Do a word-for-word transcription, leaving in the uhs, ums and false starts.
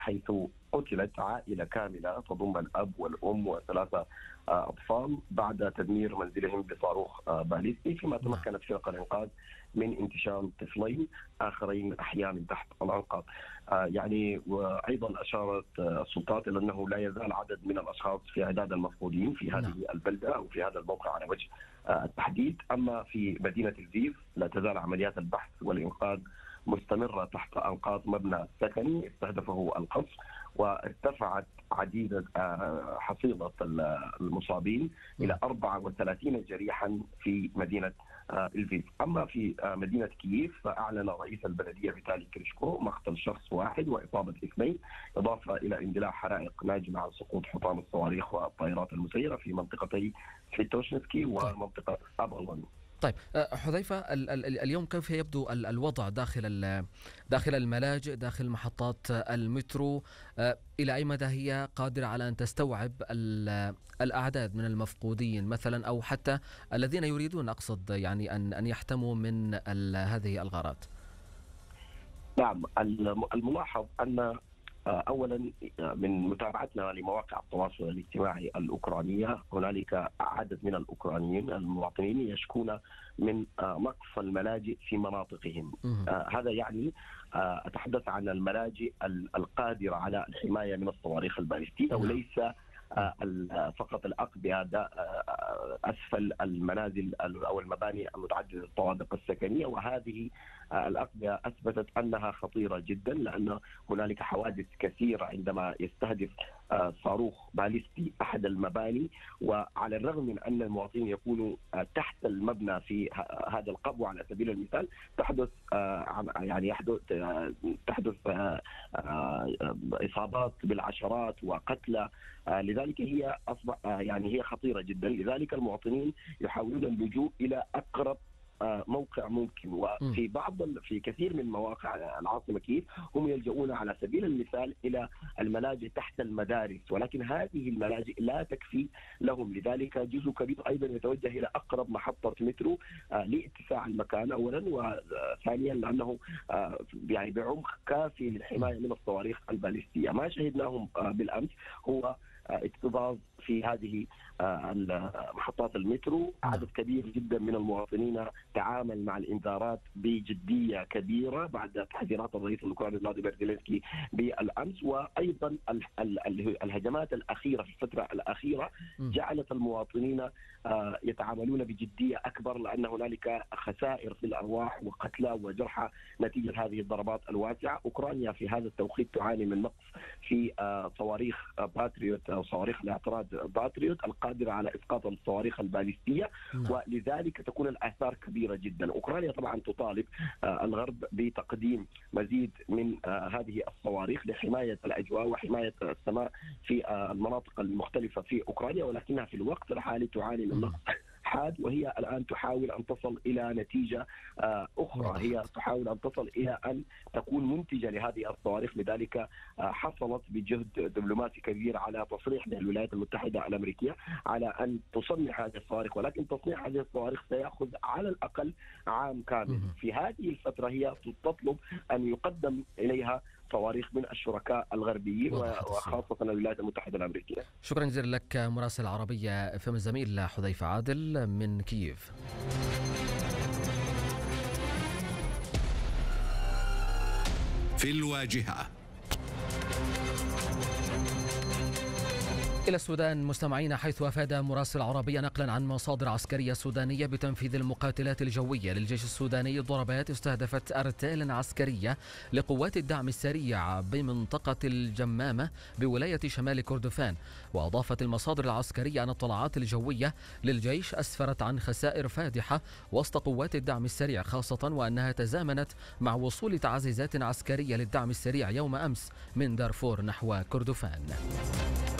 حيث قتلت عائلة كاملة تضم الأب والأم وثلاثة أطفال بعد تدمير منزلهم بصاروخ باليستي، فيما تمكنت فرق الإنقاذ من انتشال طفلين آخرين أحياء من تحت الأنقاض. يعني وأيضا أشارت السلطات إلى أنه لا يزال عدد من الأشخاص في عداد المفقودين في هذه البلدة أو في هذا الموقع على وجه التحديد. أما في مدينة لفيف لا تزال عمليات البحث والإنقاذ مستمرة تحت أنقاض مبنى سكني استهدفه القصف، وارتفعت عديد حصيلة المصابين إلى أربعة وثلاثين جريحا في مدينة لفيف. أما في مدينة كييف فأعلن رئيس البلدية فيتالي كليشكو مقتل شخص واحد وإصابة اثنين، إضافة إلى اندلاع حرائق ناجمة عن سقوط حطام الصواريخ والطائرات المسيرة في منطقتي فيتوشنسكي ومنطقة أبالون. طيب حذيفة، اليوم كيف يبدو الوضع داخل داخل الملاجئ، داخل محطات المترو؟ إلى أي مدى هي قادرة على أن تستوعب الأعداد من المفقودين مثلا، أو حتى الذين يريدون أقصد يعني أن أن يحتموا من هذه الغارات؟ نعم، الملاحظ أن أولا من متابعتنا لمواقع التواصل الاجتماعي الأوكرانية هنالك عدد من الأوكرانيين المواطنين يشكون من نقص الملاجئ في مناطقهم. هذا يعني أتحدث عن الملاجئ القادرة على الحماية من الصواريخ البالستية وليس فقط الأقبية أسفل المنازل أو المباني المتعددة الطوابق السكنية. وهذه الأقبية أثبتت أنها خطيرة جدا، لأن هنالك حوادث كثيرة عندما يستهدف صاروخ باليستي أحد المباني، وعلى الرغم من أن المواطنين يكونوا تحت المبنى في هذا القبو على سبيل المثال تحدث يعني يحدث تحدث إصابات بالعشرات وقتلى. لذلك هي أصبح يعني هي خطيرة جدا. لذلك المواطنين يحاولون اللجوء إلى أقرب موقع ممكن، وفي بعض في كثير من مواقع العاصمة كييف هم يلجؤون على سبيل المثال إلى الملاجئ تحت المدارس، ولكن هذه الملاجئ لا تكفي لهم. لذلك جزء كبير أيضا يتوجه إلى أقرب محطة مترو لاتساع المكان أولا، وثانيا لأنه يعني بعمق كافي للحماية من الصواريخ البالستية. ما شهدناه بالأمس هو اكتظاظ في هذه محطات المترو. عدد كبير جدا من المواطنين تعامل مع الانذارات بجدية كبيرة بعد تحذيرات الرئيس الأوكراني فلاديمير زيلينسكي بالأمس. وأيضا الهجمات الأخيرة في الفترة الأخيرة جعلت المواطنين يتعاملون بجدية أكبر، لأن هنالك خسائر في الأرواح وقتلى وجرحى نتيجة هذه الضربات الواسعة. أوكرانيا في هذا التوقيت تعاني من نقص في صواريخ باتريوت أو صواريخ الاعتراض باتريوت القادرة على إسقاط الصواريخ البالستية، ولذلك تكون الآثار كبيرة جدا. أوكرانيا طبعا تطالب الغرب بتقديم مزيد من هذه الصواريخ لحماية الأجواء وحماية السماء في المناطق المختلفة في أوكرانيا، ولكنها في الوقت الحالي تعاني من نقص حاد، وهي الآن تحاول أن تصل إلى نتيجة أخرى. هي تحاول أن تصل إلى أن تكون منتجة لهذه الصواريخ. لذلك حصلت بجهد دبلوماسي كبير على تصريح من الولايات المتحدة الأمريكية على أن تصنع هذه الصواريخ، ولكن تصنيع هذه الصواريخ سيأخذ على الأقل عام كامل. في هذه الفترة هي تطلب أن يقدم إليها صواريخ من الشركاء الغربيين وخاصة الولايات المتحدة الأمريكية. شكرا جزيلا لك مراسل عربية فم الزميل حذيفة عادل من كييف. في الواجهة. إلى السودان مستمعين، حيث أفاد مراسل عربية نقلا عن مصادر عسكرية سودانية بتنفيذ المقاتلات الجوية للجيش السوداني ضربات استهدفت أرتال عسكرية لقوات الدعم السريع بمنطقة الجمامة بولاية شمال كردفان. وأضافت المصادر العسكرية أن الطلعات الجوية للجيش أسفرت عن خسائر فادحة وسط قوات الدعم السريع، خاصة وأنها تزامنت مع وصول تعزيزات عسكرية للدعم السريع يوم أمس من دارفور نحو كردفان.